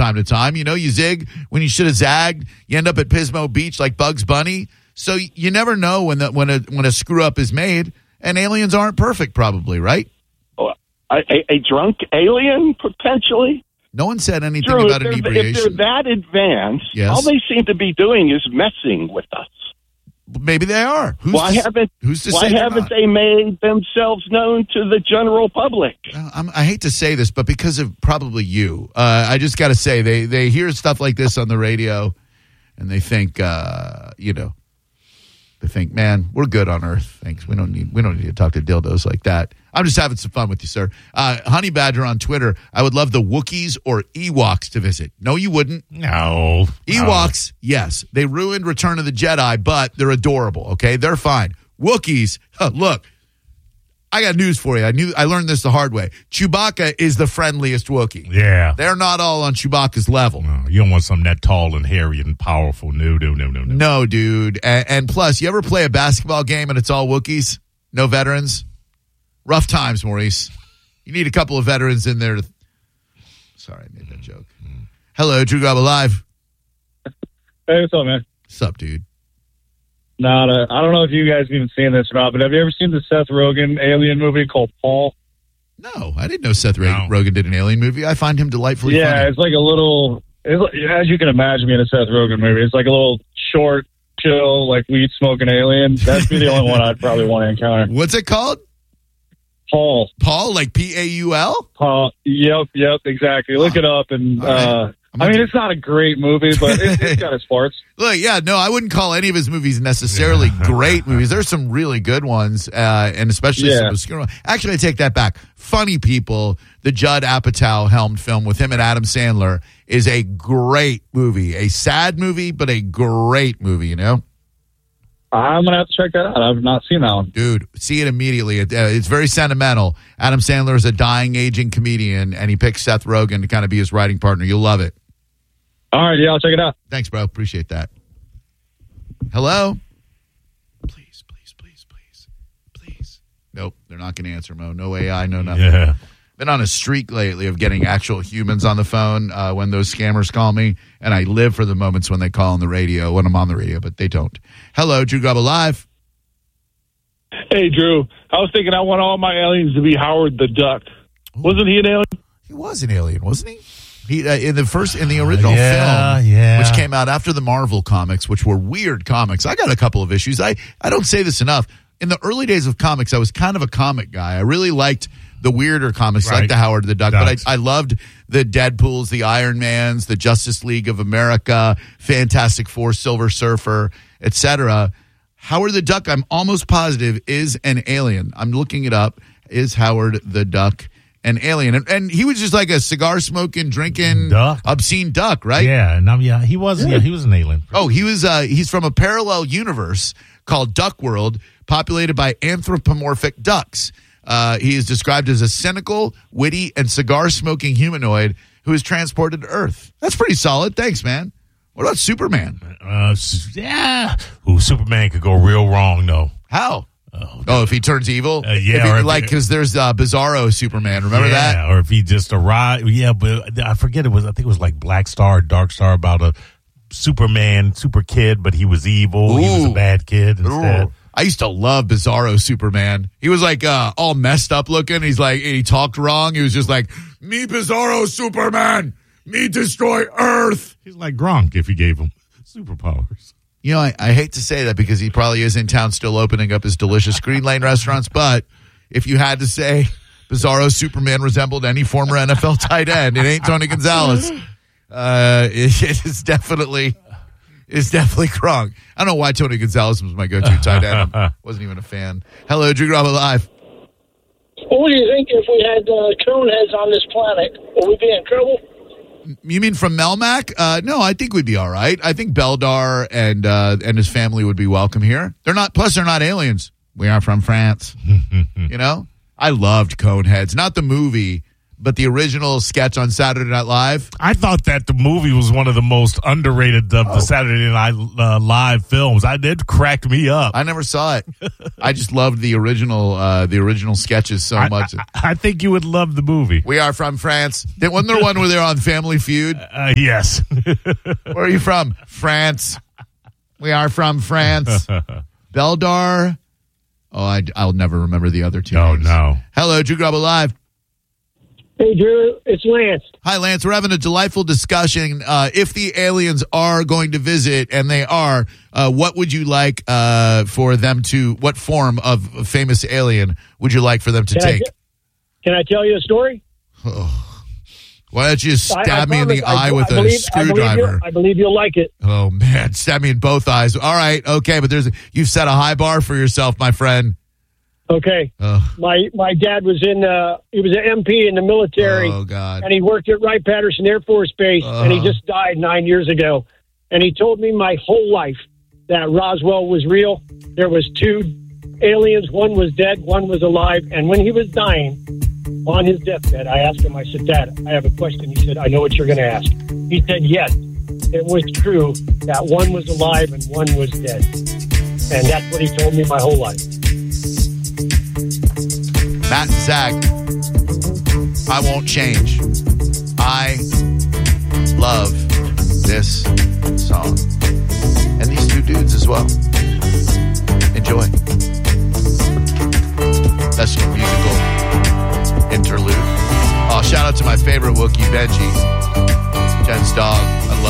time to time. You know, you zig when you should have zagged. You end up at Pismo Beach like Bugs Bunny. So you never know when a screw up is made. And aliens aren't perfect, probably, right? A drunk alien, potentially? No one said anything Drew, about inebriation. If they're that advanced, yes. All they seem to be doing is messing with us. Maybe they are. Why haven't they made themselves known to the general public? I hate to say this, but because of probably you, I just got to say they hear stuff like this on the radio, and they think, they think, man, we're good on Earth. Thanks. We don't need to talk to dildos like that. I'm just having some fun with you, sir. Honey Badger on Twitter. I would love the Wookiees or Ewoks to visit. No, you wouldn't. No. Ewoks, yes. They ruined Return of the Jedi, but they're adorable, okay? They're fine. Wookiees, look, I got news for you. I learned this the hard way. Chewbacca is the friendliest Wookiee. Yeah. They're not all on Chewbacca's level. No, you don't want something that tall and hairy and powerful. No. No, dude. And plus, you ever play a basketball game and it's all Wookiees? No veterans? Rough times, Maurice. You need a couple of veterans in there. Sorry, I made that joke. Hello, Drew Garabo Live. Hey, what's up, man? What's up, dude? I don't know if you guys have even seen this or not, but have you ever seen the Seth Rogen alien movie called Paul? No, I didn't know Seth Rogen did an alien movie. I find him delightfully funny. Yeah, it's like a little, as you can imagine being a Seth Rogen movie, it's like a little short, chill, like weed-smoking alien. That'd be the only one I'd probably want to encounter. What's it called? Paul. Paul, like Paul? Paul. Yep, exactly. Look it up, and it's not a great movie, but it's got its parts. Look, yeah, no, I wouldn't call any of his movies necessarily great movies. There's some really good ones, and especially some obscure ones. Actually, I take that back. Funny People, the Judd Apatow helmed film with him and Adam Sandler, is a great movie. A sad movie, but a great movie, you know? I'm going to have to check that out. I've not seen that one. Dude, see it immediately. It's very sentimental. Adam Sandler is a dying, aging comedian, and he picks Seth Rogen to kind of be his writing partner. You'll love it. All right, yeah, I'll check it out. Thanks, bro. Appreciate that. Hello? Please. Nope, they're not going to answer, Mo. No AI, no nothing. Yeah. Been on a streak lately of getting actual humans on the phone when those scammers call me, and I live for the moments when they call on the radio, when I'm on the radio, but they don't. Hello, Drew Garabo Live. Hey, Drew. I was thinking I want all my aliens to be Howard the Duck. Ooh. Wasn't he an alien? He was an alien, wasn't he? He in the original film, which came out after the Marvel comics, which were weird comics. I got a couple of issues. I don't say this enough. In the early days of comics, I was kind of a comic guy. I really liked the weirder comics, like the Howard the Duck. But I loved the Deadpools, the Iron Mans, the Justice League of America, Fantastic Four, Silver Surfer, etc. Howard the Duck, I'm almost positive, is an alien. I'm looking it up. Is Howard the Duck an alien? And he was just like a cigar-smoking, drinking, obscene duck, right? Yeah, he was an alien. Oh, he's from a parallel universe called Duck World, populated by anthropomorphic ducks. He is described as a cynical, witty, and cigar-smoking humanoid who is transported to Earth. That's pretty solid. Thanks, man. What about Superman? Superman could go real wrong, though. How? If he turns evil? Because there's Bizarro Superman. Remember that? Yeah, or if he just arrived. Yeah, but I forget I think it was like Black Star, Dark Star, about a Superman, super kid, but he was evil. Ooh. He was a bad kid instead. Ooh. I used to love Bizarro Superman. He was like all messed up looking. He talked wrong. He was just like, me Bizarro Superman, me destroy Earth. He's like Gronk if you gave him superpowers. You know, I hate to say that because he probably is in town still opening up his delicious Green Lane restaurants, but if you had to say Bizarro Superman resembled any former NFL tight end, it ain't Tony Gonzalez. It's definitely Gronk. I don't know why Tony Gonzalez was my go-to tight end. I wasn't even a fan. Hello, Drew Garabo Live. What do you think if we had coneheads on this planet? Would we be in trouble? You mean from Melmac? No, I think we'd be all right. I think Beldar and his family would be welcome here. They're not aliens. We are from France. You know? I loved Coneheads. Not the movie, but the original sketch on Saturday Night Live. I thought that the movie was one of the most underrated of the Saturday Night Live films. It cracked me up. I never saw it. I just loved the original sketches so much. I think you would love the movie. We are from France. Wasn't there one where they're on Family Feud? Yes. Where are you from? France. We are from France. Beldar. Oh, I'll never remember the other two names. No. Hello, Drew Garabo Live. Hey, Drew, it's Lance. Hi, Lance. We're having a delightful discussion. If the aliens are going to visit, and they are, what would you like for them to, what form of famous alien would you like for them to take? Can I tell you a story? Why don't you stab me in the eye with a screwdriver? I believe you'll like it. Oh, man. Stab me in both eyes. All right. Okay. But you've set a high bar for yourself, my friend. Okay. My dad was he was an MP in the military. Oh, God. And he worked at Wright-Patterson Air Force Base, and he just died 9 years ago. And he told me my whole life that Roswell was real. There was 2 aliens. One was dead, one was alive. And when he was dying on his deathbed, I asked him, I said, Dad, I have a question. He said, I know what you're going to ask. He said, yes, it was true that one was alive and one was dead. And that's what he told me my whole life. Matt and Zach, I won't change. I love this song. And these 2 dudes as well. Enjoy. That's a musical interlude. Oh, shout out to my favorite Wookiee, Benji. Jen's dog. I love